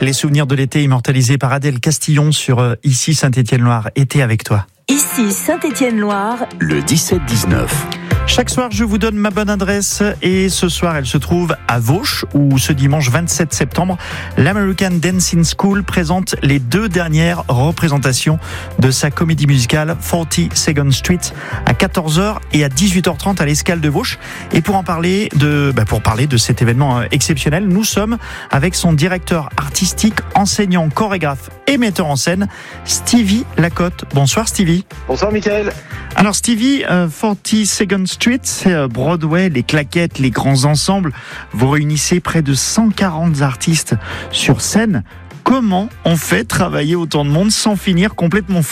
Les souvenirs de l'été immortalisés par Adèle Castillon sur Ici Saint-Étienne-Loire. Été avec toi. Ici Saint-Étienne-Loire. Le 17-19. Chaque soir, je vous donne ma bonne adresse et ce soir, elle se trouve à Vauche où ce dimanche 27 septembre, l'American Dancing School présente les 2 dernières représentations de sa comédie musicale 42nd Street à 14h et à 18h30 à l'Escale de Vauche. Et pour parler de cet événement exceptionnel, nous sommes avec son directeur artistique, enseignant, chorégraphe et metteur en scène, Stevie Lacotte. Bonsoir Stevie. Bonsoir Mickaël. Alors Stevie, 42nd Street, c'est Broadway, les claquettes, les grands ensembles. Vous réunissez près de 140 artistes sur scène. Comment on fait travailler autant de monde sans finir complètement fou ?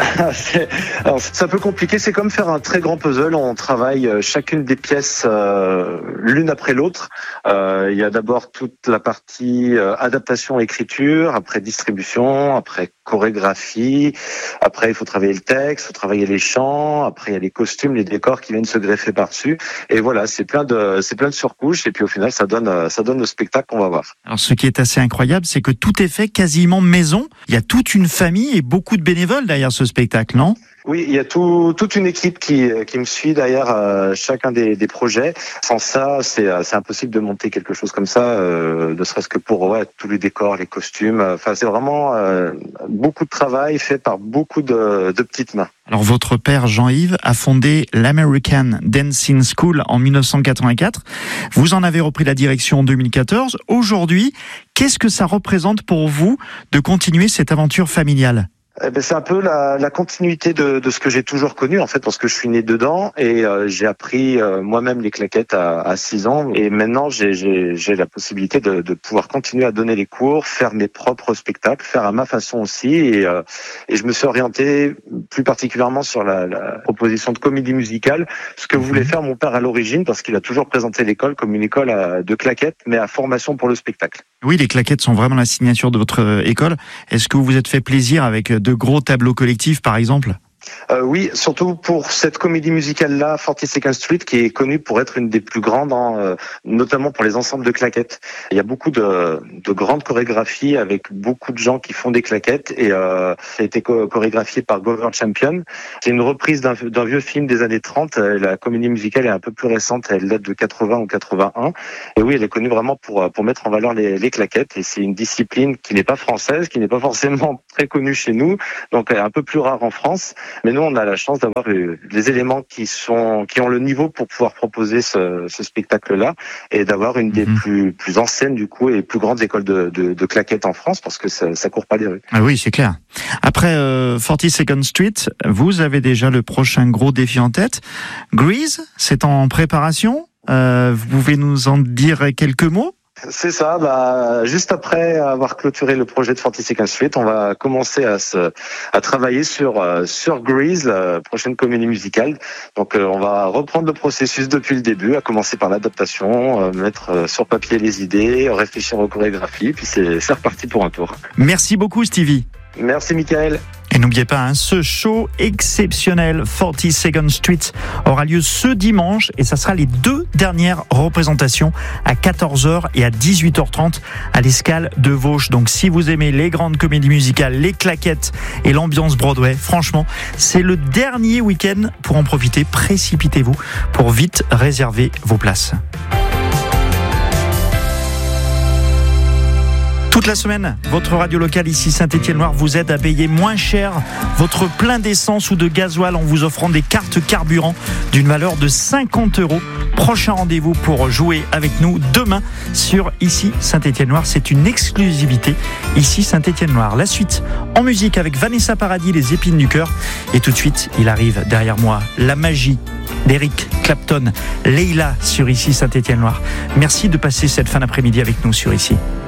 Alors, c'est un peu compliqué, c'est comme faire un très grand puzzle. On travaille chacune des pièces l'une après l'autre. Il y a d'abord toute la partie adaptation, écriture, après distribution, après chorégraphie, après il faut travailler le texte, il faut travailler les chants, après il y a les costumes, les décors qui viennent se greffer par-dessus. Et voilà, c'est plein de surcouches et puis au final ça donne le spectacle qu'on va voir. Alors ce qui est assez incroyable, c'est que tout est fait quasiment maison. Il y a toute une famille et beaucoup de bénévoles derrière ce spectacle, non ? Oui, il y a toute une équipe qui me suit derrière chacun des projets. Sans ça, c'est impossible de monter quelque chose comme ça, ne serait-ce que pour tous les décors, les costumes. Enfin, c'est vraiment beaucoup de travail fait par beaucoup de petites mains. Alors votre père Jean-Yves a fondé l'American Dancing School en 1984. Vous en avez repris la direction en 2014. Aujourd'hui, qu'est-ce que ça représente pour vous de continuer cette aventure familiale ? C'est un peu la continuité de ce que j'ai toujours connu en fait, parce que je suis né dedans et j'ai appris moi-même les claquettes à 6 ans et maintenant j'ai la possibilité de pouvoir continuer à donner les cours, faire mes propres spectacles, faire à ma façon aussi et je me suis orienté plus particulièrement sur la proposition de comédie musicale, ce que voulait faire mon père à l'origine parce qu'il a toujours présenté l'école comme une école de claquettes mais à formation pour le spectacle. Oui, les claquettes sont vraiment la signature de votre école. Est-ce que vous vous êtes fait plaisir avec de gros tableaux collectifs, par exemple ? Oui, surtout pour cette comédie musicale-là, 42nd Street, qui est connue pour être une des plus grandes, notamment pour les ensembles de claquettes. Il y a beaucoup de grandes chorégraphies avec beaucoup de gens qui font des claquettes et ça a été chorégraphié par Governor Champion. C'est une reprise d'un vieux film des années 30. La comédie musicale est un peu plus récente, elle date de 80 ou 81. Et oui, elle est connue vraiment pour mettre en valeur les claquettes et c'est une discipline qui n'est pas française, qui n'est pas forcément très connue chez nous, donc elle est un peu plus rare en France. Mais nous, on a la chance d'avoir des éléments qui ont le niveau pour pouvoir proposer ce spectacle-là et d'avoir une des plus anciennes du coup et plus grandes écoles de claquettes en France parce que ça court pas les rues. Ah oui, c'est clair. Après 42nd Street, vous avez déjà le prochain gros défi en tête. Grease, c'est en préparation. Vous pouvez nous en dire quelques mots ? C'est ça, juste après avoir clôturé le projet de 42nd Street, on va commencer à travailler sur Grease, la prochaine comédie musicale. Donc on va reprendre le processus depuis le début, à commencer par l'adaptation, mettre sur papier les idées, réfléchir aux chorégraphies, puis c'est reparti pour un tour. Merci beaucoup Stevie. Merci Mickaël. Et n'oubliez pas, ce show exceptionnel 42nd Street aura lieu ce dimanche et ça sera les 2 dernières représentations à 14h et à 18h30 à l'Escale de Vauche. Donc si vous aimez les grandes comédies musicales, les claquettes et l'ambiance Broadway, franchement, c'est le dernier week-end pour en profiter. Précipitez-vous pour vite réserver vos places. Toute la semaine, votre radio locale ici Saint-Étienne-Loire vous aide à payer moins cher votre plein d'essence ou de gasoil en vous offrant des cartes carburant d'une valeur de 50 €. Prochain rendez-vous pour jouer avec nous demain sur Ici Saint-Étienne-Loire. C'est une exclusivité Ici Saint-Étienne-Loire. La suite en musique avec Vanessa Paradis, Les Épines du Cœur. Et tout de suite, il arrive derrière moi, la magie d'Eric Clapton, Leila sur Ici Saint-Étienne-Loire. Merci de passer cette fin d'après-midi avec nous sur Ici.